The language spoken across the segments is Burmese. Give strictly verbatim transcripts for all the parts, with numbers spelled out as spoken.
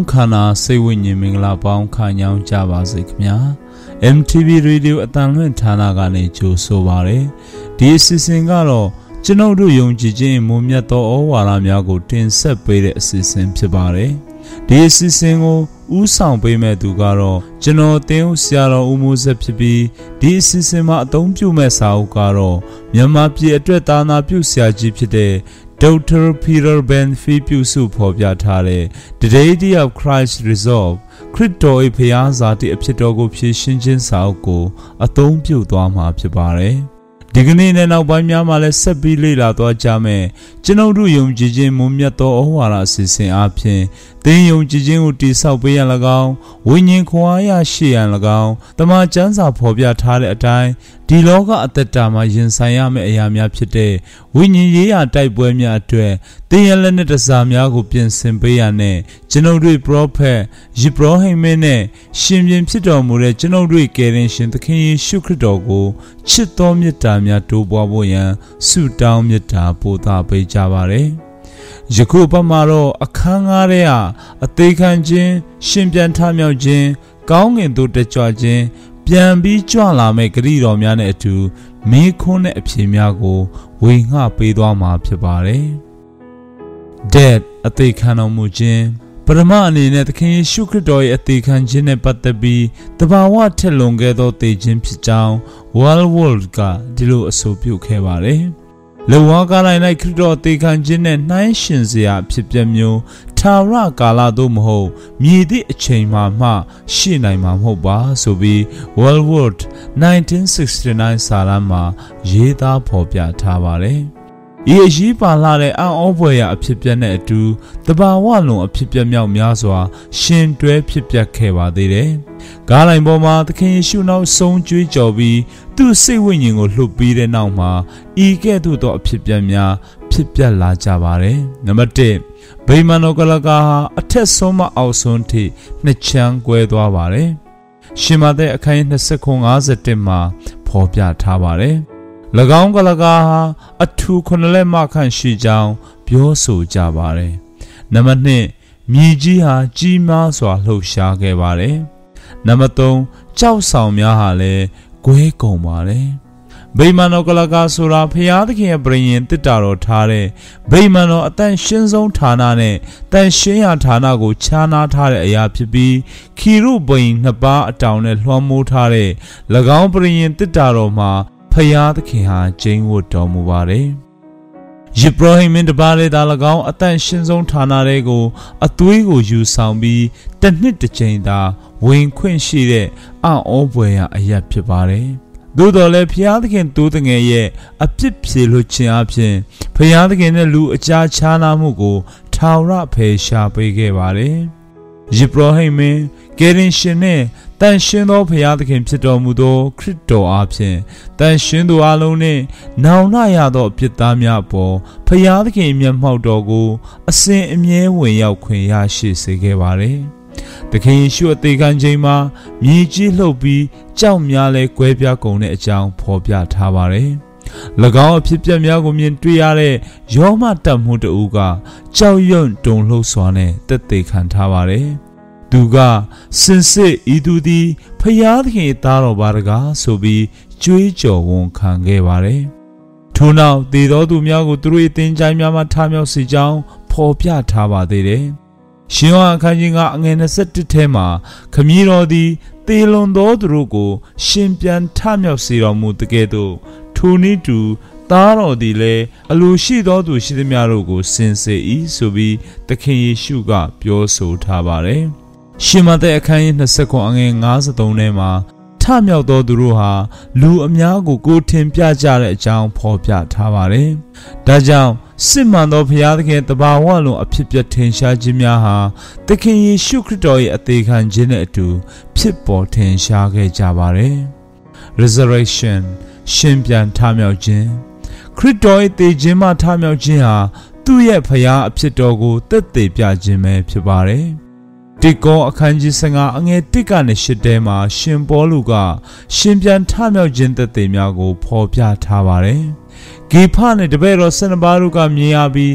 ခန္ဓာစိတ်ဝိညာဉ်မင်္ဂလာပေါင်းခံညောင်းကြပါစေခင်ဗျာ M T V Radio အတန်လွင့်ဌာနကနေကြိုဆိုပါရယ်ဒီအစီအစဉ်ကတော့ကျွန်ုပ်တို့ယုံကြည်ခြင်းမွန်မြတ်သောဩဝါဒများကိုတင်ဆက်ပေးတဲ့အစီအစဉ်ဖြစ်ပါတယ်ဒီအစီအစဉ်ကိုဥဆောင်ပေးမဲ့သူကတော့ကျွန်တော်တင်းဦးဆရာတော်ဦးမိုးဆက်ဖြစ်ပြီးဒီအစီအစဉ်မှာအသုံးပြုမဲ့စာအုပ်ကတော့မြန်မာပြည်အတွက်သာနာပြုဆရာကြီးဖြစ်တဲ့Doctor Peter Ben-Fee ပြုစုဖော်ပြထားတဲ့ The Deity of Christ Resolve ခရစ်တော်၏ဖျားစာတိအဖြစ်တော်ကိုဖြည့်ရှင်းခြင်းစာအုပ်ကိုအသုံးပြုသွားမှာဖြစ်ပါတယ်ဒီကနေ့နဲ့နောက်ပိုင်းများမှာလည်းဆက်ပြီးလေ့လာသွားကြမယ်ကျွန်ုပ်တို့ယုံကြည်ခြင်းမွန်မြတ်သောဩဝါဒအစီအစဉ်အပြင်သင်ယုံကြည်ခြင်းကိုတည်ဆောက်ပေးရန်၎င်းဝိညာဉ်ခွန်အားရရှိရန်၎င်းတမန်ကျမ်းစာဖော်ပြထားတဲ့အတိုင်းဒီလောကအသက်တာမှာရင်ဆိုင်ရမယ့်အရာများဖြစ်တဲ့ဝိညာဉ်ရေးရာတိုက်ပွဲများအတွက်သင်ရလက်နဲ့တစားများကိုပြင်ဆင်ပေးရတဲ့ကျွန်ုပ်တို့ပရောဖက်ယေဘရဟိမင်းနဲ့ရှင်ပြန်ဖြစ်တော်မူတဲ့ကျွန်ုပ်တို့ကယ်တင်ရှင်သခင်ယေရှုခရစ်တော်ကိုချစ်တော်မြတ်တာများတိုးပွားဖို့ရန်ဆုတောင်းမြတ်တာပို့သပေးကြပါရယ်ယခုပတ်မှာတော့အခန်းငါးထဲကအသေးခံခြင်းရှင်ပြန်ထမြောက်ခြင်းကောင်းကင်သို့တကြွခြင်းပြန်ပြီးကြွလာမဲ့ဂရုတော်များနဲ့အတူမေးခွန်းတဲ့အဖြေများကိုဝေငှပေးသွားမှာဖြစ်ပါတယ်။ Death အသေးခံတော်မူခြင်းပရမအနေနဲ့သခင်ယေရှုခရစ်တော်ရဲ့အသေးခံခြင်းနဲ့ပတ်သက်ပြီးတဘာဝထက်လွန်ခဲ့သောသေခြင်းဖြစ်ကြောင်း World World ကဒီလိုအဆိုပြုခဲ့ပါတယ်။လေဝါကာလိုက်၌ခရစ်တော်အသေးခံခြင်းနဲ့နှိုင်းယှဉ်စရာဖြစ်ပျက်မျိုးထာဝရကာလသို့မဟုတ်မြည်သည့်အချိန်မှမှရှိနိုင်မှာမဟုတ်ပါဆိုပြီး World War nineteen sixty-nine စာတမ်းမှာရေးသားဖော်ပြထားပါတယ်။ဤအရေးပါလာတဲ့အံ့ဩဖွယ်ရာအဖြစ်ပြက်နဲ့အတူတဘာဝလုံးအဖြစ်ပြက်မြောက်များစွာရှင်တွဲဖြစ်ပျက်ခဲ့ပါသေးတယ်။ကားလိုင်ပေါ်မှာသခင်ယေရှုနောက်ဆုံးကြွေးကြော်ပြီးသူ့စိတ်ဝိညာဉ်ကိုလှုပ်ပြီးတဲ့နောက်မှာဤကဲ့သို့သောအဖြစ်ပြက်များဖြစ်ပျက်လာကြပါတယ်။နံပါတ်တစ်ဗိမာန်တော်ကလကာဟာအထက်ဆုံးမှအောက်ဆုံးထိနှစ်ချမ်းကွဲသွားပါတယ်။ရှင်မသက်အခန်းကြီးနှစ်ခုငါးတစ်မှာဖော်ပြထားပါတယ်။၎င်းကလကာဟာအထူခုနှစ်လက်မခန့်ရှိကြောင်းပြောဆိုကြပါတယ်။နံပါတ်နှစ်မြေကြီးဟာကြီးမားစွာလှုပ်ရှားခဲ့ပါတယ်။နံပါတ်သုံးကြောက်ဆောင်များဟာလည်းကွဲကုန်ပါတယ်။ဗိမာန်တော်ကလကာဆိုတာဖျားသခင်ရဲ့ပြရင်တစ်တာတော်ထားတဲ့ဗိမာန်တော်အတန်ရှင်းဆုံးဌာနနဲ့တန်ရှင်းရာဌာနကိုခြားနားထားတဲ့အရာဖြစ်ပြီးခီရုဘိန်နှစ်ပါးအတောင်နဲ့လွှမ်းမိုးထားတဲ့၎င်းပြရင်တစ်တာတော်မှာဖယားသခင်ဟာကျင်းဝတ်တော်မူပါတယ်။ယေဘရဟိမင်းတပါးလေးသာ၎င်းအတန်ရှင်းဆုံးဌာနတွေကိုအသွေးကိုယူဆောင်ပြီးတစ်နှစ်တစ်ချိန်သာဝင်ခွင့်ရှိတဲ့အံ့ဩဖွယ်ရာအရာဖြစ်ပါတယ်။သို့တော်လည်းဖယားသခင်တိုးတငယ်ရဲ့အပြစ်ဖြေလွှတ်ခြင်းအပြင်ဖယားသခင်နဲ့လူအကြားခြားနာမှုကိုထာဝရဖယ်ရှားပေးခဲ့ပါတယ်။ယေဘရဟိမင်းကယ်တင်ရှင်နဲ့တန်ရှင်းသောဖရာသခင်ဖြစ်တော်မူသောခရစ်တော်အားဖြင့်တန်ရှင်းသူအလုံးနှင့်နောင်နာရသောအပြစ်သားများအပေါ်ဖရာသခင်မျက်မှောက်တော်ကိုအစဉ်အမြဲဝင်ရောက်ခွင့်ရရှိစေခဲ့ပါတယ်။သခင်ယေရှုအသေးခံခြင်းမှာမြေကြီးလှုပ်ပြီးကြောက်များလဲကွဲပြားကုန်တဲ့အကြောင်းဖော်ပြထားပါတယ်။၎င်းအဖြစ်ပြက်များကိုမြင်တွေ့ရတဲ့ယောမတတ်မှုတဦးကကြောက်ရွံ့တုန်လှုပ်စွာနဲ့တက်သေးခံထားပါတယ်။သူကစင်စစ်ဤသူသည်ဖယားသခင်သားတော်ပါတကားဆိုပြီးကြွေးကြော်ဝန်ခံခဲ့ပါတယ်။ထို့နောက်သေသောသူများကိုသူတို့၏သင်္ချိုင်းများမှထမြောက်စေကြောင်းဖော်ပြထားပါသေးတယ်။ရှင်ယောဟန်အခန်းကြီးကအငယ်၂၁ထဲမှာခမည်းတော်သည်သေလွန်သောသူတို့ကိုရှင်ပြန်ထမြောက်စေတော်မူတကယ်သို့ထိုနည်းတူသားတော်သည်လည်းအလိုရှိသောသူရှိသမျှတို့ကိုစင်စေ၏ဆိုပြီးသခင်ယေရှုကပြောဆိုထားပါတယ်။ရှင်မသက်အခန်းကြီး၂၉အငယ်၅၃ထဲမှာထမြောက်သောသူတို့ဟာလူအများကိုကိုထင်ပြကြတဲ့အကြောင်းဖော်ပြထားပါတယ်။ဒါကြောင့်စစ်မှန်သောဘုရားသခင်တဘာဝလုံးအဖြစ်ပြထင်ရှားခြင်းများဟာသခင်ယေရှုခရစ်တော်ရဲ့အသေးခံခြင်းနဲ့အတူဖြစ်ပေါ်ထင်ရှားခဲ့ကြပါတယ်။ Resurrection ရှင်ပြန်ထမြောက်ခြင်းခရစ်တော်ရဲ့သေခြင်းမှထမြောက်ခြင်းဟာသူ့ရဲ့ဘုရားအဖြစ်တော်ကိုသက်သေပြခြင်းပဲဖြစ်ပါတယ်။တိကောအခန်းကြီး၁၅အငယ်၁ကနေ၈ထဲမှာရှင်ပေါလုကရှင်ပြန်ထမြောက်ခြင်းသက်သေများကိုဖော်ပြထားပါတယ်။ဂေဖနဲ့တပည့်တော်၁၂ပါးတို့ကမြင်ရပြီးထ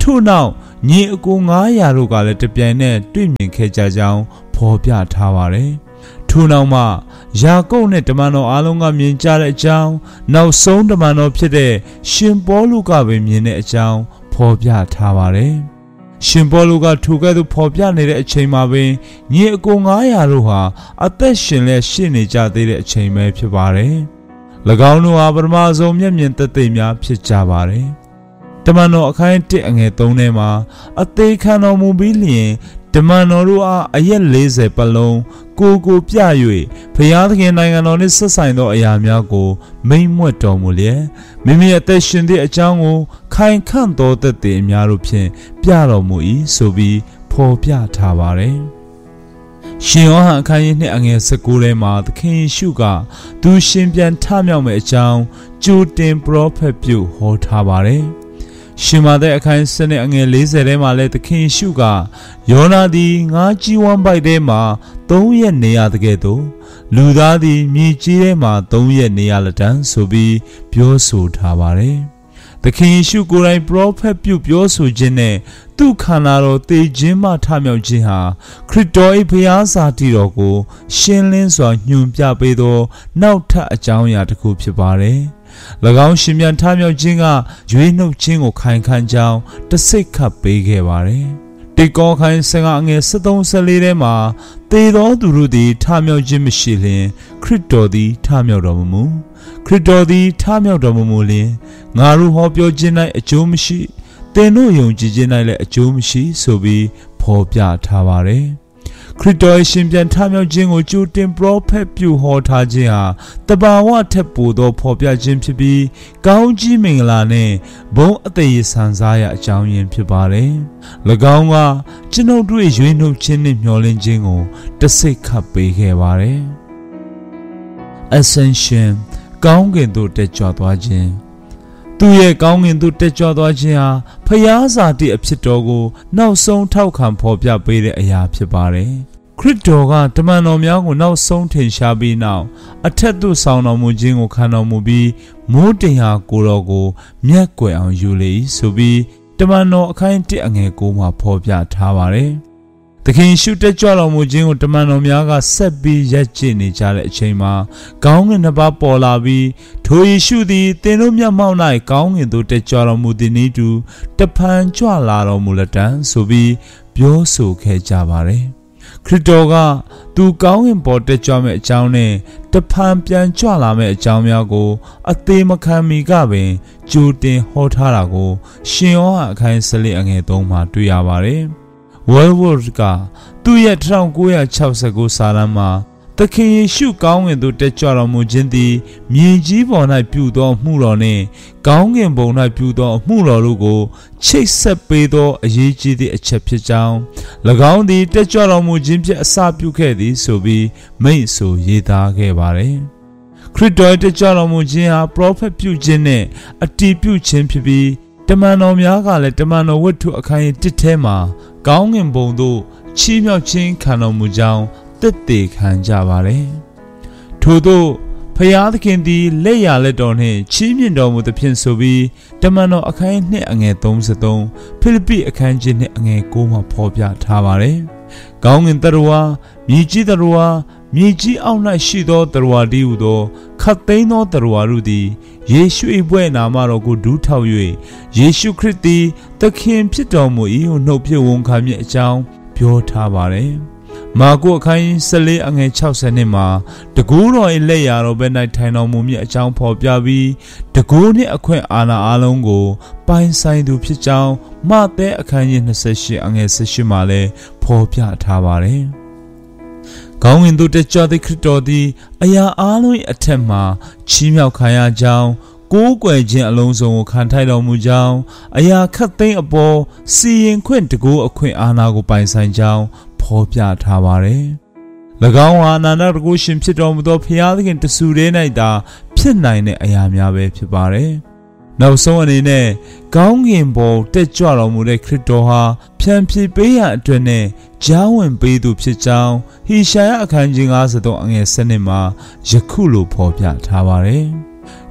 ထို့နောက်ညီအကိုငါးရာတို့ကလည်းတပြိုင်နက်တွေ့မြင်ခဲ့ကြကြောင်းဖော်ပြထားပါတယ်။ထို့နောက်မှယာကုပ်နဲ့တမန်တော်အားလုံးကမြင်ကြတဲ့အကြောင်းနောက်ဆုံးတမန်တော်ဖြစ်တဲ့ရှင်ပေါလုကပဲမြင်တဲ့အကြောင်းဖော်ပြထားပါတယ်။ရှင်ပေါလုကထိုကဲ့သို့ဖော်ပြနေတဲ့အချိန်မှာပင်ညီအကိုငါးရာတို့ဟာအသက်ရှင်လျက်ရှိနေကြသေးတဲ့အချိန်ပဲဖြစ်ပါတယ်။၎င်းတို့ဟာပထမဆုံးမျက်မြင်သက်သေများဖြစ်ကြပါတယ်။တမန်တော်အခန်းတစ်အငယ်သုံးထဲမှာအသေးခံတော်မူပြီးလျင်တမန်တော်တို့အားအရက်လေးဆယ်ပတ်လုံးကိုကိုပြ၍ဘုရားသခင်နိုင်ငံတော်နှင့်ဆက်ဆိုင်သောအရာများကိုမိန့်မြွက်တော်မူလျက်မိမိအသက်ရှင်သည့်အကြောင်းကိုခိုင်ခန့်သောသက်သေအများတို့ဖြင့်ပြတော်မူ၏ဆိုပြီးဖော်ပြထားပါတယ်။ရှင်ယောဟန်အခန်းကြီးနှစ်အငယ်၁၉ထဲမှာသခင်ယေရှုကသူရှင်ပြန်ထမြောက်မယ့်အကြောင်းကြိုတင်ပရောဖက်ပြုဟောထားပါတယ်။ရှင်မာသက်အခန်းစနစ်အငယ်လေးဆယ်ထဲမှာလည်းသခင်ယေရှုကယောနာသည်ငါးကြီးဝမ်းပိုက်ထဲမှာသုံးရက်နေရတဲ့ကဲ့သို့လူသားသည်မြေကြီးထဲမှာသုံးရက်နေရလက်တန်းဆိုပြီးပြောဆိုထားပါတယ်။သခင်ယေရှုကိုယ်တိုင်ပရောဖက်ပြုပြောဆိုခြင်းနဲ့သူ့ခန္ဓာတော်သေခြင်းမှထမြောက်ခြင်းဟာခရစ်တော်၏ဘုရားစာတည်တော်ကိုရှင်းလင်းစွာညွှန်ပြပေးသောနောက်ထပ်အကြောင်းအရာတစ်ခုဖြစ်ပါတယ်။၎င်းရှင်ပြန်ထမြောက်ခြင်းကရွေးနှုတ်ခြင်းကိုခိုင်ခန့်ကြောင်းတစိတ်ခတ်ပေးခဲ့ပါတယ်။တေကောခိုင်ဆင်ကအငယ်၁၃ ၁၄ထဲမှာသေသောသူတို့သည်ထမြောက်ခြင်းမရှိလျင်ခရစ်တော်သည်ထမြောက်တော်မမူခရစ်တော်သည်ထမြောက်တော်မမူလျင်ငါတို့ဟောပြောခြင်း၌အကျိုးမရှိသင်တို့ယုံကြည်ခြင်း၌လည်းအကျိုးမရှိဆိုပြီးဖော်ပြထားပါတယ်။ခရစ်တော်ရှင်ပြန်ထမြောက်ခြင်းကိုကြိုတင်ပရောဖက်ပြုဟောထားခြင်းဟာတဘာဝထက်ပိုသောဖော်ပြခြင်းဖြစ်ပြီးကောင်းကြီးမင်္ဂလာနဲ့ဘုန်းအသေးဆန်စားရာအကြောင်းရင်းဖြစ်ပါတယ်။၎င်းကကျွန်ုပ်တို့ရွေးနှုတ်ခြင်းနဲ့မျှော်လင့်ခြင်းကိုတစိတ်ခတ်ပေးခဲ့ပါတယ်။ Ascension ကောင်းကင်သို့တက်ကြွသွားခြင်းသူရဲ့ကောင်းကင်သို့တက်ကြွသွားခြင်းဟာဖျားစာတိအဖြစ်တော်ကိုနောက်ဆုံးထောက်ခံဖော်ပြပေးတဲ့အရာဖြစ်ပါတယ်။ခရစ်တော်ကတမန်တော်များကိုနောက်ဆုံးထင်ရှားပြီးနောက်အထက်သို့ဆောင်တော်မူခြင်းကိုခံတော်မူပြီးမိုးတင်ဟာကိုတော်ကိုမျက်ကွယ်အောင်ယူလေဆိုပြီးတမန်တော်အခန်းတစ်အငယ်ကိုမှာဖော်ပြထားပါတယ်။သခင်ရှုတက်ကြွတော်မူခြင်းကိုတမန်တော်များကဆက်ပြီးရပ်ကျင့်နေကြတဲ့အချိန်မှာကောင်းကင်နှစ်ပါးပေါ်လာပြီးထိုယေရှုသည်သင်တို့မျက်မှောက်၌ကောင်းကင်သို့တက်ကြွတော်မူသည်နည်းတူတဖန်ကြွလာတော်မူလက်တံဆိုပြီးပြောဆိုခဲ့ကြပါတယ်။ခရစ်တော်ကသူကောင်းကင်ပေါ်တက်ကြွမဲ့အကြောင်းနဲ့တဖန်ပြန်ကြွလာမဲ့အကြောင်းများကိုအသေးမခံမီကပင်ကြိုတင်ဟောထားတာကိုရှင်ယောဟန်အခန်း၁၄အငယ်၃မှာတွေ့ရပါတယ်။ World ကသူ့ရဲ့၁၉၆၉စာတမ်းမှာသခင်ယေရှုကောင်းကင်သို့တက်ကြွတော်မူခြင်းသည်မြေကြီးပေါ်၌ပြုသောမှုတော်နှင့်ကောင်းကင်ဘုံ၌ပြုသောမှုတော်တို့ကိုချိတ်ဆက်ပေးသောအရေးကြီးသည့်အချက်ဖြစ်ကြောင်း၎င်းသည်တက်ကြွတော်မူခြင်းဖြင့်အစပြုခဲ့သည်ဆိုပြီးမိန့်ဆိုရေးသားခဲ့ပါတယ်။ခရစ်တော်တက်ကြွတော်မူခြင်းဟာပရောဖက်ပြုခြင်းနဲ့အတည်ပြုခြင်းဖြစ်ပြီးတမန်တော်များကလည်းတမန်တော်ဝတ္ထုအခန်းတစ်ထဲမှာကောင်းကင်ဘုံသို့ချီးမြှောက်ခြင်းခံတော်မူကြောင်းသက်သေခံကြပါတယ်။ထို့သောဖျားသခင်သည်လက်ရလက်တော်နှင့်ချီးမြှင့်တော်မူသဖြင့်ဆိုပြီးတမန်တော်အခန်းနှစ်အငယ်၃၃ဖိလိပ္ပိအခန်းကြီးနှစ်အငယ်၉မှာဖော်ပြထားပါတယ်။ကောင်းကင်တရဝါမြေကြီးတရဝါမြေကြီးအောက်၌ရှိသောတရဝါတည်းဟူသောခတ်သိမ်းသောတရဝါတို့သည်ယေရှု၏ဘွဲ့နာမတော်ကိုဒူးထောက်၍ယေရှုခရစ်သည်သခင်ဖြစ်တော်မူ၏ဟုနှုတ်ဖြစ်ဝန်ခံမည်အကြောင်းပြောထားပါတယ်။မာကုအခန်း၁၄အငယ်၆၀နှစ်မှာတကူတော်၏လက်ရာတော်ဘက်၌ထိုင်တော်မူမည်အကြောင်းဖော်ပြပြီးတကူနှင့်အခွင့်အာဏာအလုံးကိုပိုင်ဆိုင်သူဖြစ်ကြောင်းမဿဲအခန်းကြီး၂၈အငယ်၁၈မှာလည်းဖော်ပြထားပါတယ်။ကောင်းကင်သို့တက်ကြွသည့်ခရစ်တော်သည်အရာအားလုံး၏အထက်မှချီးမြှောက်ခံရကြောင်းကိုးကွယ်ခြင်းအလုံးစုံကိုခံထိုက်တော်မူကြောင်းအရာခတ်သိမ်းအပေါ်စီရင်ခွင့်တကူအခွင့်အာဏာကိုပိုင်ဆိုင်ကြောင်းဖော်ပြထားပါတယ်။၎င်းဟာအနန္တတကုရှင်ဖြစ်တော်မူသောဖျားသခင်တဆူတည်း၌သာဖြစ်နိုင်တဲ့အရာများပဲဖြစ်ပါတယ်။နောက်ဆုံးအနေနဲ့ကောင်းကင်ဘုံတက်ကြွတော်မူတဲ့ခရစ်တော်ဟာဖြန်ဖြေပေးရအတွက်နဲ့ကြားဝင်ပေးသူဖြစ်ကြောင်းဟေရှာယအခန်းကြီး၅၃အငယ်၁၂မှာယခုလိုဖော်ပြထားပါတယ်။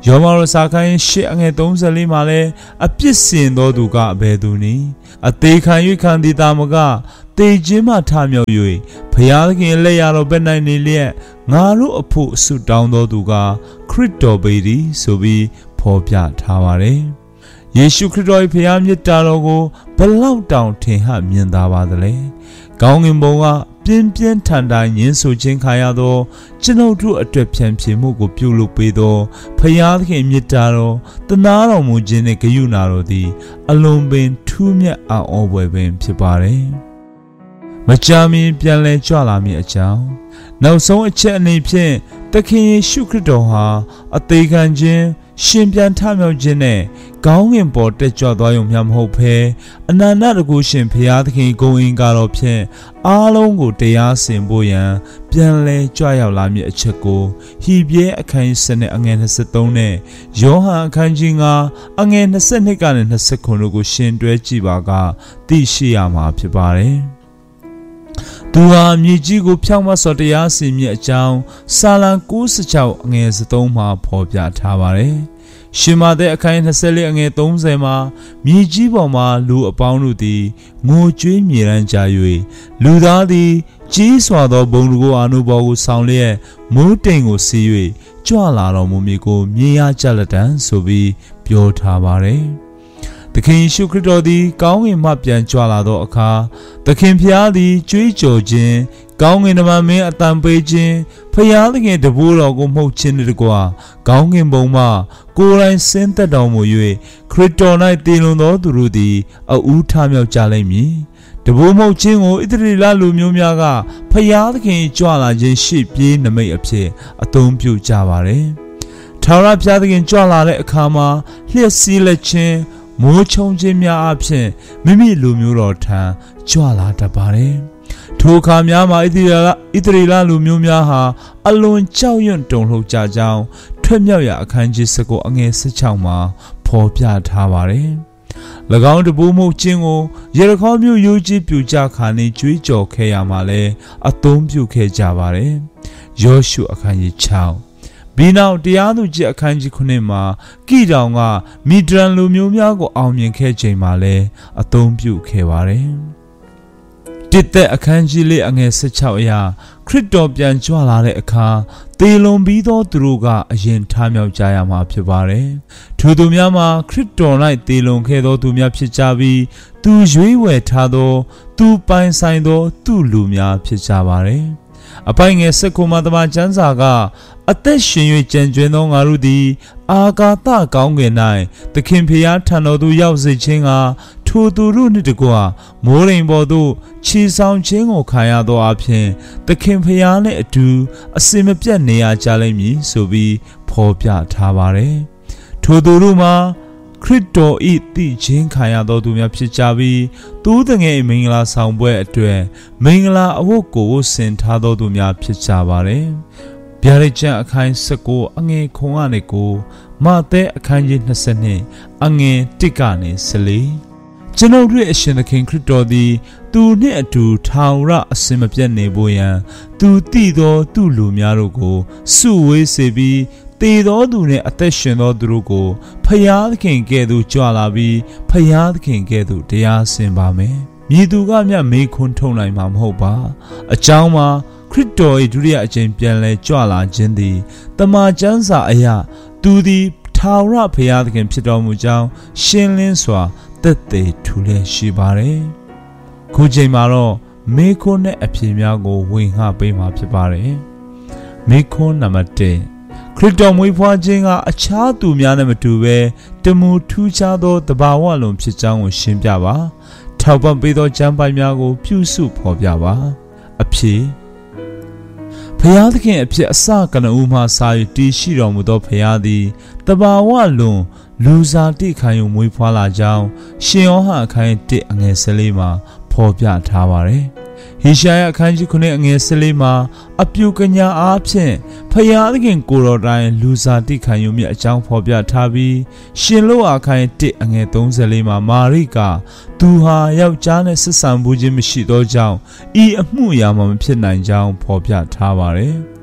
ယောမရောစာခိုင်းရှစ်အငယ်သုံးဆယ်လေးမှာလည်းအပြစ်စင်သောသူကအဘယ်သူနည်းအသေးခံ၍ခံသည်တာမကတေခြင်းမှထမြောက်၍ဘုရားသခင်လက်ရတော်ဘက်၌နေလျက်ငါတို့အဖို့ဆုတောင်းတော်သူကခရစ်တော်ပေသည်ဆိုပြီးဖော်ပြထားပါတယ်ယေရှုခရစ်တော်၏ဘုရားမြတ်တာတော်ကိုဘလောက်တောင်ထင်ဟမြင်သာပါသလဲကောင်းကင်ဘုံကပြင်းပြင်းထန်ထန်ညှင်းဆိုခြင်းခါရသောကျွန်ုပ်တို့အတွက်ဖြန့်ဖြေမှုကိုပြုလုပ်ပေးသောဘုရားသခင်မြတ်တာတော်တနာတော်မူခြင်းနှင့်ဂရုဏာတော်သည်အလွန်ပင်ထူးမြတ်အံ့ဩဖွယ်ပင်ဖြစ်ပါတယ်မကြာမီပြန်လည်ကြွလာမည်အကြောင်းနောက်ဆုံးအချက်အနေဖြင့်သခင်ယေရှုခရစ်တော်ဟာအသေးခံခြင်းရှင်ပြန်ထမြောက်ခြင်းနဲ့ကောင်းကင်ပေါ်တက်ကြွသွားရုံမျှမဟုတ်ဘဲအနန္တတကုရှင်ဘုရားသခင်ဂုဏ်အင်္ဂါတော်ဖြင့်အားလုံးကိုတရားစင်ဖို့ရန်ပြန်လဲကြွရောက်လာမည့်အချက်ကိုဟိပြဲအခန်းစနစ်အငယ်၂၃နဲ့ယောဟန်အခန်းကြီး၅အငယ်၂၂ကနေ၂၉တို့ကိုရှင်တွဲကြည့်ပါကသိရှိရမှာဖြစ်ပါတယ်သူဟာမြေကြီးကိုဖြောင့်မတ်စွာတရားစီရင်အကြောင်းစာလံ၉၆အငယ်၃မှာဖော်ပြထားပါတယ်။ရှင်မာသက်အခန်း၂၄အငယ်၃၀မှာမြေကြီးပေါ်မှာလူအပေါင်းတို့သည်ငိုကြွေးမြေရန်ကြ၍လူသားသည်ကြီးစွာသောဘုံတကူအာနုဘော်ကိုဆောင်လျက်မိုးတိမ်ကိုစီး၍ကြွလာတော်မူမည်ကိုမြင်ရကြလက်တံဆိုပြီးပြောထားပါတယ်။သခင်ယေရှုခရစ်တော်သည်ကောင်းကင်မှပြန်ကြွလာသောအခါသခင်ဖျားသည်ကြွေးကြော်ခြင်းကောင်းကင်တမန်မင်းအတန်ပေးခြင်းဖျားသခင်တပည့်တော်ကိုမှုတ်ခြင်းတကွာကောင်းကင်ဘုံမှကိုယ်တိုင်ဆင်းသက်တော်မူ၍ခရစ်တော်၌တည်လွန်သောသူတို့သည်အဦးထမြောက်ကြလိမ့်မည်တပည့်မှုတ်ခြင်းကိုဣသရေလလူမျိုးများကဖျားသခင်ကြွလာခြင်းရှေ့ပြေးနမိတ်အဖြစ်အသုံးပြုကြပါတယ်ထာဝရဘုရားသခင်ကြွလာတဲ့အခါမှာလျှက်စီးလက်ခြင်းမိုးချုံခြင်းများအဖြစ်မိမိလူမျိုးတော်ထံကြွလာတတ်ပါတယ်။ထိုအခါများမှာဣသရေလဣသရေလလူမျိုးများဟာအလွန်ကြောက်ရွံ့တုန်လှုပ်ကြကြောင်းထွက်မြောက်ရာအခန်းကြီး၁၉အငယ်၁၆မှာဖော်ပြထားပါတယ်။၎င်းတပူးမှုချင်းကိုယေရခေါမြို့ယူကြီးပြူကြခါနေကြွေးကြော်ခဲ့ရမှာလဲအသုံးပြုခဲ့ကြပါတယ်။ယောရှုအခန်းကြီး၆ဘီနောက်တရားသူကြီးအခန်းကြီးခုနှစ်မှာကိတောင်ကမီဒရန်လူမျိုးများကိုအောင်မြင်ခဲ့ချိန်မှာလည်းအသုံးပြုခဲ့ပါတယ်။တစ်သက်အခန်းကြီးလေးအငယ်၁၆အရာခရစ်တော်ပြန်ကြွလာတဲ့အခါသေလွန်ပြီးသောသူတို့ကအရင်ထမြောက်ကြရမှာဖြစ်ပါတယ်။ထိုသူများမှာခရစ်တော်၌သေလွန်ခဲ့သောသူများဖြစ်ကြပြီးသူရွေးဝယ်ထားသောသူပိုင်ဆိုင်သောသူလူများဖြစ်ကြပါတယ်။အပိုင်ငယ်၁၉မှာတမန်ကျမ်းစာကအသက်ရှင်၍ကြံကျွင်းသောငါတို့သည်အာဂါသကောင်းကင်၌သခင်ဖျားထံတော်သို့ရောက်စေခြင်းကထိုသူတို့နှင့်တကွမိုးရိမ်ပေါ်သို့ခြေဆောင်ခြင်းကိုခံရသောအဖြစ်သခင်ဖျားနှင့်အတူအစင်မပြတ်နေရကြလိမ့်မည်ဆိုပြီးဖော်ပြထားပါတယ်။ထိုသူတို့မှာခရစ်တော်၏တည်ခြင်းခံရသောသူများဖြစ်ကြပြီးသူတငယ်မင်္ဂလာဆောင်ပွဲအတွက်မင်္ဂလာအဝတ်ကိုဆင်ထားသောသူများဖြစ်ကြပါတယ်။ဗျာဒိတ်ကျမ်းအခန်း၁၉အငယ်ခုံကနေကိုမဿဲအခန်းကြီး၂၂အငယ်၁ကနေ၁၄ကျွန်ုပ်တို့အရှင်သခင်ခရစ်တော်သည်သူနှင့်အတူထာဝရအစင်မပြတ်နေဖို့ရန်သူတည်သောသူလူများတို့ကိုစုဝေးစေပြီးတည်သောသူနှင့်အသက်ရှင်သောသူတို့ကိုဖျားသခင်ကဲ့သို့ကြွလာပြီးဖျားသခင်ကဲ့သို့တရားစင်ပါမယ်။မြည်သူကမြတ်မေးခွန်းထုတ်နိုင်မှာမဟုတ်ပါ။အကြောင်းမှာခရစ်တော်၏ဒုတိယအကြိမ်ပြန်လဲကြွလာခြင်းသည်တမန်ကျမ်းစာအရသူသည်ထာဝရဘုရားသခင်ဖြစ်တော်မူကြောင်းရှင်းလင်းစွာသက်သေထူလျက်ရှိပါတယ်။ခုချိန်မှာတော့မေခွန်းနဲ့အဖြေများကိုဝင်ဟပေးမှာဖြစ်ပါတယ်။မေခွန်းနံပါတ်၁ခရစ်တော်မွေးဖွားခြင်းကအခြားသူများနဲ့မတူဘဲတမူထူးခြားသောတဘာဝလွန်ဖြစ်ကြောင်းကိုရှင်းပြပါ။ထောက်ပံ့ပေးသောကျမ်းပိုင်များကိုပြုစုဖော်ပြပါ။အဖြေဖျားသခင်အဖြစ်အစကနဦးမှစာ၍တည်ရှိတော်မူသောဖျားသည်တဘာဝလွန်လူစားတိခံယူမွေးဖွားလာကြောင်းရှင်ယောဟန်အခန်း၁အငယ်၁၄မှာဖော်ပြထားပါတယ်။ဟေရှာယအခန်းကြီးခုနှစ်အငယ်၁၄မှာအပြုကညာအားဖြင့်ဖျားသခင်ကိုယ်တော်တိုင်လူစားတိခံယူမြတ်အကြောင်းဖော်ပြထားပြီးရှင်လောအခန်း၁အငယ်၃၄မှာမာရိကသူဟာယောက်ျားနဲ့ဆက်ဆံမှုခြင်းမရှိသောကြောင့်ဤအမှုအရာမှမဖြစ်နိုင်ကြောင်းဖော်ပြထားပါတယ်။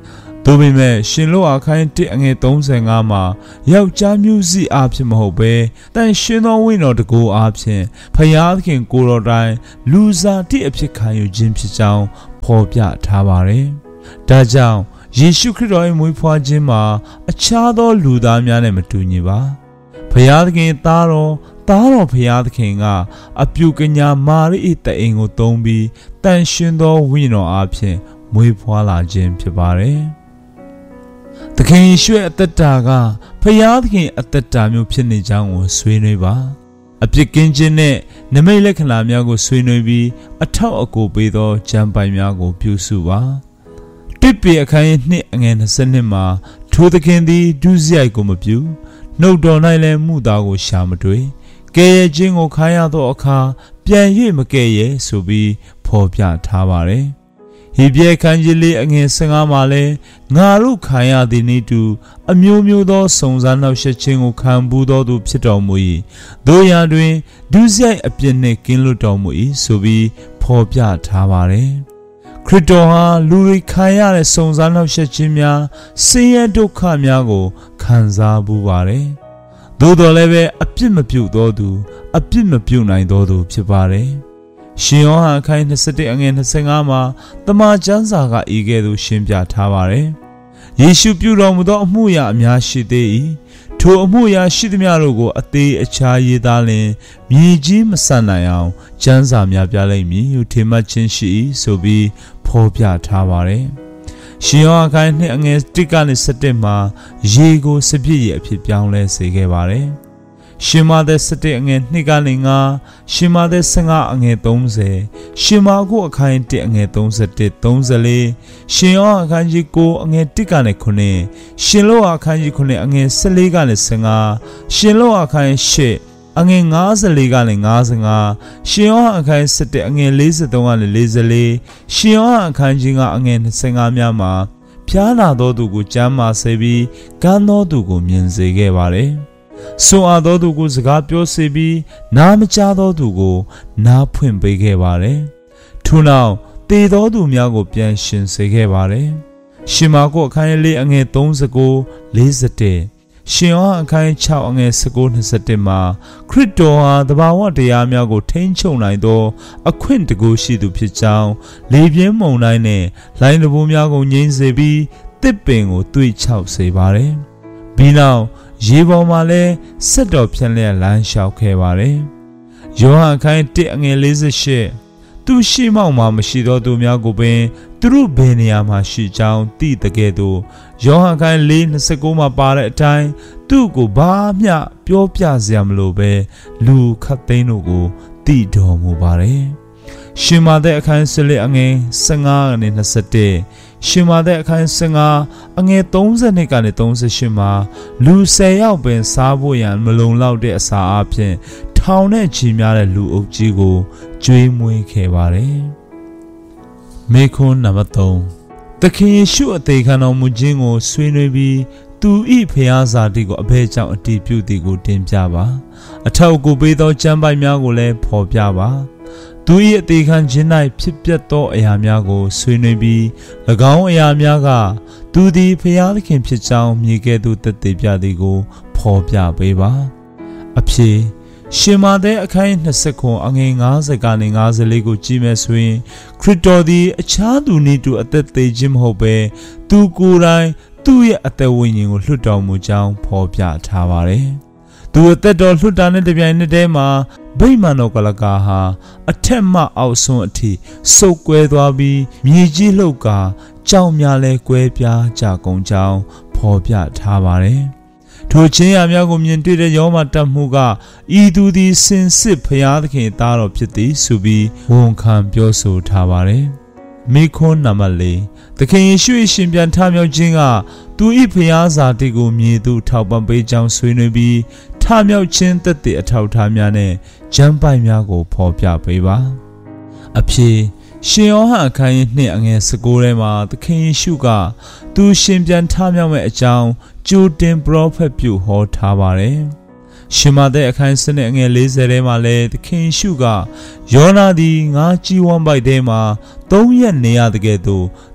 သို့ပေမဲ့ရှင်လို့အခန်းတစ်အငယ်သုံးဆယ်ငါမှာယောက်ျားမျိုးစိအားဖြင့်မဟုတ်ဘဲတန်ရှင်သောဝိညာဉ်တော်တကူအားဖြင့်ဖယားသခင်ကိုယ်တော်တိုင်လူစားတိအဖြစ်ခံယူခြင်းဖြစ်ကြောင်းဖော်ပြထားပါတယ်။ဒါကြောင့်ယေရှုခရစ်တော်၏မွေးဖွားခြင်းမှာအခြားသောလူသားများနဲ့မတူညီပါ။ဖယားသခင်သားတော်သားတော်ဖယားသခင်ကအပြုကညာမာရိ၏တအိမ်ကိုသုံးပြီးတန်ရှင်သောဝိညာဉ်တော်အားဖြင့်မွေးဖွားလာခြင်းဖြစ်ပါတယ်။သခင်ယေရှုရဲ့အသက်တာကဖယားသခင်အသက်တာမျိုးဖြစ်နေကြောင်းကိုဆွေးနွေးပါအပြစ်ကင်းခြင်းနဲ့နမိတ်လက္ခဏာများကိုဆွေးနွေးပြီးအထောက်အကူပေးသောကျမ်းပိုင်များကိုပြုစုပါတစ်ပေအခန်းနှစ်အငယ်နှစ်မှာထိုသခင်သည်ဒုစရိုက်ကိုမပြုနှုတ်တော်၌လည်းမှုသားကိုရှာမတွေ့ကဲရဲ့ခြင်းကိုခါရသောအခါပြန်၍မကဲရဲ့ဆိုပြီးဖော်ပြထားပါတယ်ဟေဘရဲခန်းကြီးလေးအငယ်၁၅မှာလဲငါတို့ခံရသည်နည်းတူအမျိုးမျိုးသောစုံစမ်းနှောက်ယှက်ခြင်းကိုခံပူးသောသူဖြစ်တော်မူ၏တို့ရာတွင်ဒုစရိုက်အပြစ်နှင့်ကင်းလွတ်တော်မူ၏ဆိုပြီးဖော်ပြထားပါတယ်ခရစ်တော်ဟာလူတွေခံရတဲ့စုံစမ်းနှောက်ယှက်ခြင်းများဆင်းရဲဒုက္ခများကိုခံစားပူးပါတယ်သို့တော်လည်းပဲအပြစ်မပြုသောသူအပြစ်မပြုနိုင်သောသူဖြစ်ပါတယ်ရှင်ယောဟန်အခန်း၂၁အငယ်၂၅မှာတမန်ကျမ်းစာကဤကဲ့သို့ရှင်းပြထားပါတယ်။ယေရှုပြုတော်မူသောအမှုရာအများရှိသေး၏။ထိုအမှုရာရှိသမျှတို့ကိုအသေးအခြားရေးသားလင်မြေကြီးမဆန်နိုင်အောင်ကျမ်းစာများပြလိမ့်မည်ဟုထင်မှတ်ခြင်းရှိ၏ဆိုပြီးဖော်ပြထားပါတယ်။ရှင်ယောဟန်အခန်း၂အငယ်၁ကနေ၁၁မှာရေကိုစပြည့်ရအဖြစ်ပြောင်းလဲစေခဲ့ပါတယ်။ရှင်မာသက်၁၁အငယ်၂ကနေ၅ရှင်မာသက်၁၅အငယ်၃၀ရှင်မာကုအခန်း၁အငယ်၃၁ ၃၄ရှင်ယောအခန်းကြီး၉အငယ်၁ကနေ၉ရှင်လောအခန်းကြီး၉အငယ်၁၄ကနေ၁၅ရှင်လောအခန်း၈အငယ်၅၄ကနေ၅၅ရှင်ယောအခန်း၁၁အငယ်၄၃ကနေ၄၄ရှင်ယောအခန်းကြီး၅အငယ်၂၅များမှာဖျားနာသောသူကိုကျမ်းမာစေပြီးကမ်းသောသူကိုမြင်စေခဲ့ပါတယ်ဆွမ်းအားသောသူကိုစကားပြောစေပြီးနားမကြားသောသူကိုနားဖွင့်ပေးခဲ့ပါတယ်။ထို့နောက်တေသောသူများကိုပြန်ရှင်စေခဲ့ပါတယ်။ရှင်မာကုအခန်းလေးအငယ်၃၉ ၄၁ရှင်ယောဟန်အခန်း၆အငယ်၁၉ ၂၁မှာခရစ်တော်ဟာသဘာဝတရားများကိုထိန်းချုပ်နိုင်သောအခွင့်တကူရှိသူဖြစ်ကြောင်းလေပြင်းမုန်တိုင်းနဲ့လိုင်းတဘိုးများကိုငြိမ်းစေပြီးတစ်ပင်ကိုတွေးချောက်စေပါတယ်။ပြီးနောက်ရေပေါ်မှာလဲဆက်တော်ဖြန့်လျက်လမ်းလျှောက်ခဲ့ပါတယ်။ယောဟန်အခန်း၁အငယ်၄၈သူရှိမောက်မှာမရှိသောသူများကိုပင်သူတို့ဘယ်နေရာမှာရှိကြောင်းသိတဲ့ကဲ့သို့ယောဟန်အခန်း၄၂၉မှာပါတဲ့အတိုင်းသူ့ကိုဘာမျှပြောပြစရာမလိုပဲလူခတ်သိန်းတို့ကိုသိတော်မူပါတယ်။ရှင်မာသက်အခန်း၁၄အငယ်၁၅ကနေ၂၁ရှင်မာသက်အခန်း၁၅အငယ်၃၂ကနေ၃၈မှာလူ၁၀ယောက်ပင်စားဖို့ရန်မလုံလောက်တဲ့အစာအပြင်ထောင်နဲ့ချီများတဲ့လူအုပ်ကြီးကိုကျွေးမွေးခဲ့ပါတယ်။မေခွန်းနံပါတ်၃သခင်ယေရှုအသေးခံတော်မူခြင်းကိုဆွေးနွေးပြီးသူဤဖျားစာတိကိုအဘဲကြောင့်အတည်ပြုသည်ကိုတင်ပြပါအထောက်အကူပေးသောကျမ်းပိုက်များကိုလည်းဖော်ပြပါသူ၏အသေးခံခြင်း၌ဖြစ်ပျက်သောအရာများကိုဆွေးနွေးပြီး၎င်းအရာများကသူသည်ဖျားသခင်ဖြစ်ကြောင်းမြေကဲ့သို့သက်သေပြသည်ကိုဖော်ပြပေးပါအဖြစ်ရှင်မာသက်အခန်း၂၉အငယ်၅၀ကနေ၅၄ကိုကြည့်မယ်ဆိုရင်ခရစ်တော်သည်အခြားသူနည်းတူအသက်သေးခြင်းမဟုတ်ဘဲသူကိုယ်တိုင်သူ့ရဲ့အသက်ဝိညာဉ်ကိုလွှတ်တော်မူကြောင်းဖော်ပြထားပါတယ်။သူအသက်တော်လွှတ်တာနဲ့တပြိုင်နက်တည်းမှာဗိမာန်တော်ကလကာဟာအထက်မှအောက်ဆုံးအထိစုပ်ကွဲသွားပြီးမြေကြီးလှုပ်ကာကြောင်များလဲကွဲပြားကြကုန်ကြောင်းဖော်ပြထားပါတယ်။ထိုချင်းရာများကိုမြင်တွေ့တဲ့ယောမတက်မှုကဤသူသည်စင်စစ်ဖျားသခင်သားတော်ဖြစ်သည်ဆိုပြီးဝန်ခံပြောဆိုထားပါတယ်။မိခွန်းနံပါတ်၄သခင်ယေရှုရှင်ပြန်ထမြောက်ခြင်းကသူ၏ဖျားစာတိကိုမြေသူထောက်ပံ့ပေးကြောင်းဆွေးနွေးပြီးထမြောက်ခြင်းသက်သေအထောက်ထားများနဲ့ကျမ်းပိုက်များကိုဖော်ပြပေးပါအဖြစ်ရှင်ယောဟန်အခန်း၂အငယ်၁၉ထဲမှာသခင်ယေရှုကသူရှင်ပြန်ထမြောက်မဲ့အကြောင်းကြိုတင်ပရောဖက်ပြုဟောထားပါတယ်ရှင်မာသက်အခန်း၁၂အငယ်၄၀ထဲမှာလည်းသခင်ယေရှုကယောနာသည်ငါကြီးဝမ်းပိုက်ထဲမှာသုံးရက်နေရတဲ့ကဲ့သို့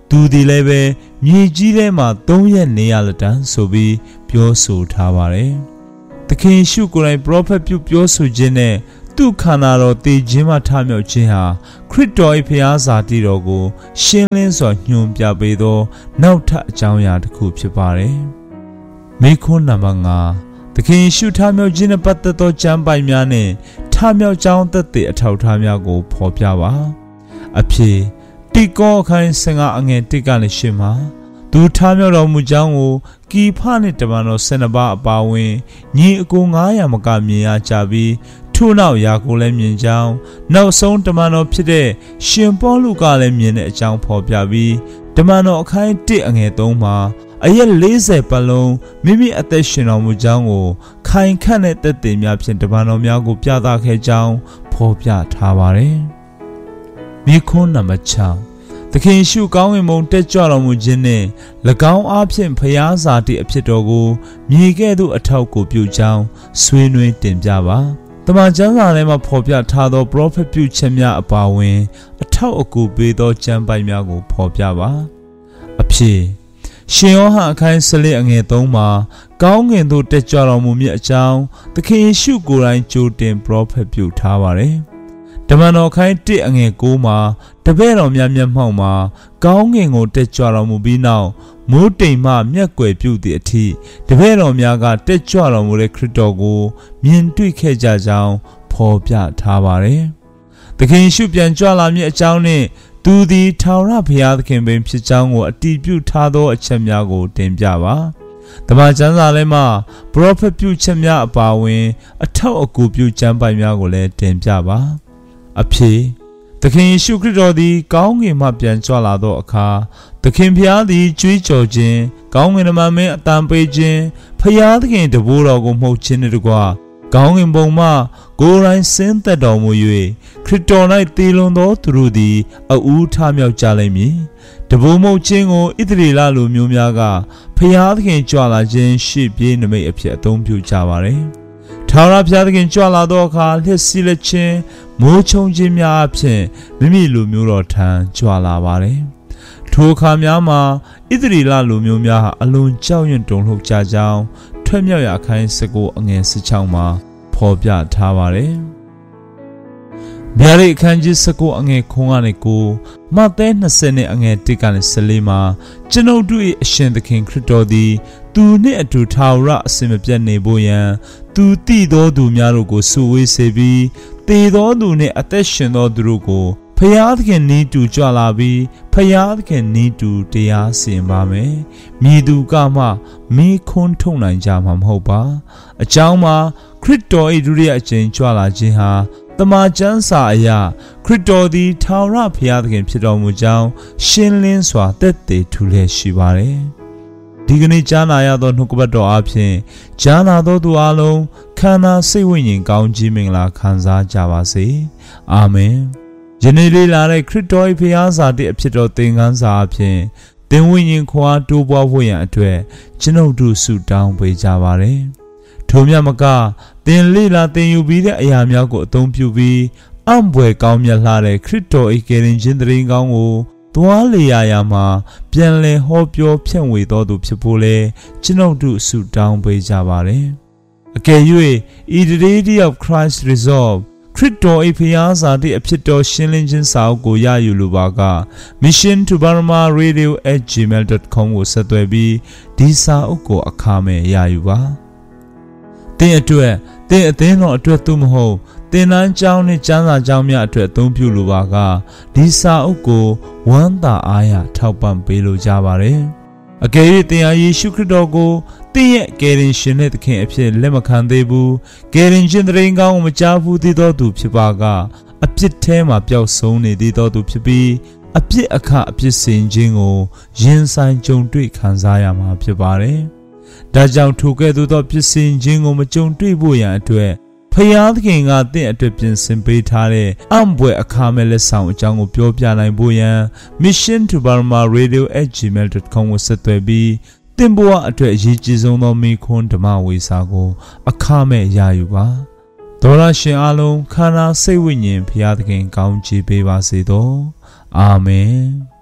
သူဒီလည်းပဲမြေကြီးထဲမှာသုံးရက်နေရလက်တန်းဆိုပြီးပြောဆိုထားပါတယ်။သခင်ရှုကိုယ်တိုင် prophet ပြုပြောဆိုခြင်းနဲ့သူ့ခန္ဓာတော်တည်ခြင်းမှထမြောက်ခြင်းဟာခရစ်တော်၏ဖျားစာတိတော်ကိုရှင်းလင်းစွာညွှန်ပြပေးသောနောက်ထပ်အကြောင်းအရာတစ်ခုဖြစ်ပါတယ်။မိခွန်းနံပါတ်၅သခင်ရှုထမြောက်ခြင်းနဲ့ပတ်သက်သောကျမ်းပိုင်များနဲ့ထမြောက်ကြောင်းသက်သေအထောက်အထားများကိုဖော်ပြပါ။အဖြစ်တိကောအခန်း၁၅အငယ်၁ကနေ၈မှာသူထမြောက်တော်မူကြောင်းကိုကီဖနှင့်တမန်တော်၁၂ပါးအပါအဝင်ညီအကို၅ရာမကမြင်ရကြပြီးထို့နောက်ယာကိုလည်းမြင်ကြောင်းနောက်ဆုံးတမန်တော်ဖြစ်တဲ့ရှင်ပေါလုကလည်းမြင်တဲ့အကြောင်းဖော်ပြပြီးတမန်တော်အခန်း၁အငယ်၃မှာအရက်၄၀ပတ်လုံးမိမိအသက်ရှင်တော်မူကြောင်းကိုခိုင်ခန့်တဲ့သက်သေများဖြင့်တမန်တော်များကိုပြသခဲ့ကြောင်းဖော်ပြထားပါတယ်။မိခွန်းနံပါတ်၆သခင်ရှုကောင်းဝင်မုံတက်ကြွတော်မူခြင်းနှင့်၎င်းအားဖြင့်ဖျားစာတိအဖြစ်တော်ကိုမြေကဲ့သို့အထောက်ကိုပြုကြောင်းဆွေးနွေးတင်ပြပါတမန်ကျမ်းစာထဲမှာဖော်ပြထားသော prophet ပြုချက်များအပါအဝင်အထောက်အကူပေးသောကျမ်းပိုင်များကိုဖော်ပြပါအဖြစ်ရှင်ယောဟန်အခန်း၁၄အငယ်၃မှာကောင်းကင်သို့တက်ကြွတော်မူမည်အကြောင်းသခင်ယေရှုကိုယ်တိုင်ကြိုတင် prophet ပြုထားပါတယ်တမန်တော်ခိုင်း၁အငယ်၉မှာတပည့်တော်များမျက်မှောက်မှာကောင်းကင်ကိုတက်ကြွတော်မူပြီးနောက်မိုးတိမ်မှမျက်ကွယ်ပြုသည့်အထိတပည့်တော်များကတက်ကြွတော်မူတဲ့ခရစ်တော်ကိုမြင်တွေ့ခဲ့ကြကြောင်းဖော်ပြထားပါတယ်။သခင်ယေရှုပြန်ကြွလာမည့်အကြောင်းနှင့်သူသည်ထာဝရဘုရားသခင်ပင်ဖြစ်ကြောင်းကိုအတည်ပြုထားသောအချက်များကိုတင်ပြပါ။တမန်ကျမ်းစာထဲမှာ prophet ပြုချက်များအပါအဝင်အထောက်အကူပြုကျမ်းပိုင်များကိုလည်းတင်ပြပါ။အဖြစ်သခင်ယေရှုခရစ်တော်သည်ကောင်းကင်မှပြန်ကြွလာသောအခါသခင်ဖျားသည်ကြွေးကြော်ခြင်းကောင်းကင်တမန်မင်းအတန်ပေးခြင်းဖျားသခင်တဘိုးတော်ကိုမှုတ်ခြင်းနှင့်တကွကောင်းကင်ဘုံမှကိုယ်တိုင်ဆင်းသက်တော်မူ၍ခရစ်တော်၌တည်လွန်သောသူတို့သည်အဦးထမြောက်ကြလိမ့်မည်တဘိုးမှုတ်ခြင်းကိုဣသရေလလူမျိုးများကဖျားသခင်ကြွလာခြင်းရှေ့ပြေးနမိတ်အဖြစ်အသုံးပြုကြပါれထာဝရဘုရားသခင်ကြွလာသောအခါလျှက်စီးလက်ခြင်းမိုးချုံခြင်းများအဖြစ်မိမိလူမျိုးတော်ထံကြွလာပါတယ်။ထိုအခါများမှာဣသရေလလူမျိုးများဟာအလွန်ကြောက်ရွံ့တုန်လှုပ်ကြကြောင်းထွက်မြောက်ရာအခန်း၁၉အငယ်၁၆မှာဖော်ပြထားပါတယ်။ဗျာဒိတ်အခန်းကြီး၁၉အငယ်၉ကနေ၉မဿဲ၂၀နဲ့အငယ်၁ကနေ၁၄မှာကျွန်ုပ်တို့၏အရှင်သခင်ခရစ်တော်သည်သူနှင့်အတူထာဝရအစဉ်မပြတ်နေဖို့ရန်သူတည်သောသူများတို့ကိုစုဝေးစေပြီးတည်သောသူနှင့်အသက်ရှင်သောသူတို့ကိုဖျားသခင်နီးတူကြွလာပြီးဖျားသခင်နီးတူတရားစီရင်ပါမယ်။မြည်သူကမှမိခွန်းထုတ်နိုင်ကြမှာမဟုတ်ပါ။အကြောင်းမှာခရစ်တော်၏ဒုတိယအကြိမ်ကြွလာခြင်းဟာတမန်ကျမ်းစာအရခရစ်တော်သည်ထာဝရဘုရားသခင်ဖြစ်တော်မူကြောင်းရှင်းလင်းစွာသက်သေထူလျက်ရှိပါတယ်။ဒီကနေ့ကြားနာရသောနှုတ်ကပတ်တော်အပြင်ကြားနာသောသူအလုံးခန္ဓာစိတ်ဝိညာဉ်ကောင်းကြီးမင်္ဂလာခံစားကြပါစေ။အာမင်။ယနေ့လေးလာတဲ့ခရစ်တော်၏ဘုရားစာတိအဖြစ်တော်သင်ခန်းစာအပြင်သင်ဝိညာဉ်ခွာတိုးပွားဖို့ရန်အတွက်ကျွန်ုပ်တို့ဆုတောင်းပေးကြပါရစေ။ထို့မြတ်မကသင်လေးလာသင်ယူပြီးတဲ့အရာများကိုအသုံးပြုပြီးအံ့ဘွယ်ကောင်းမြတ်လှတဲ့ခရစ်တော်၏ကယ်တင်ခြင်းတရင်ကောင်းကိုသွားလေရာရာမှာပြန်လည်ဟောပြောဖြန့်ဝေတော်သူဖြစ်ဖို့လဲကျွန်ုပ်တို့ဆုတောင်းပေးကြပါရစေ။အကယ်၍ in the day of Christ resolve ခရစ်တော်၏ဖျားစာတိအဖြစ်တော်ရှင်းလင်းခြင်းစာအုပ်ကိုရယူလိုပါက mission to burma radio at gmail dot com ကိုဆက်သွယ်ပြီးဒီစာအုပ်ကိုအခမဲ့ရယူပါသင်အတွက်သင်အသင်းတော်အတွက်သို့မဟုတ်သင်တန်းကျောင်းနဲ့ကျမ်းစာကျောင်းများအတွက်အသုံးပြုလိုပါကဒီစာအုပ်ကိုဝမ်းသာအားရထောက်ပံ့ပေးလိုကြပါရစေ။အကယ်၍သင်ဟာယေရှုခရစ်တော်ကိုသင်ရဲ့ကယ်တင်ရှင်နဲ့သခင်အဖြစ်လက်မခံသေးဘူးကယ်တင်ရှင်တရင်ကောင်းကိုမကြားဘူးသေးသောသူဖြစ်ပါကအပြစ်ထဲမှာပျောက်ဆုံးနေသေးသောသူဖြစ်ပြီးအပြစ်အခအပြစ်စင်ခြင်းကိုရင်ဆိုင်ကြုံတွေ့ခံစားရမှာဖြစ်ပါတယ်။ဒါကြောင့်ထိုကဲ့သို့သောပြစ်စင်ခြင်းကိုမကြုံတွေ့ဖို့ရန်အတွက်ဖယားသခင်ကတင့်အတွက်ပြင်ဆင်ပေးထားတဲ့အံ့ဘွယ်အခါမဲ့လက်ဆောင်အကြောင်းကိုပြောပြနိုင်ဖို့ရန် mission to burma radio at gmail dot com ကိုဆက်သွယ်ပြီးသင်ဘဝအတွက်အရေးကြီးဆုံးသောမိခွန်းဓမ္မဝေစာကိုအခမဲ့ရယူပါဒေါရရှင်အားလုံးခန္ဓာစိတ်ဝိညာဉ်ဖယားသခင်ကောင်းချီးပေးပါစေသောအာမင်